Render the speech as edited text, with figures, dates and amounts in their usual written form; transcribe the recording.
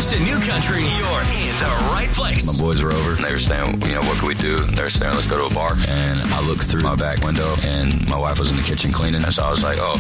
comes to New Country, you're in the right place. My boys were over, and they were saying, what can we do? They were saying, let's go to a bar. And I looked through my back window, and my wife was in the kitchen cleaning. And so I was like, oh,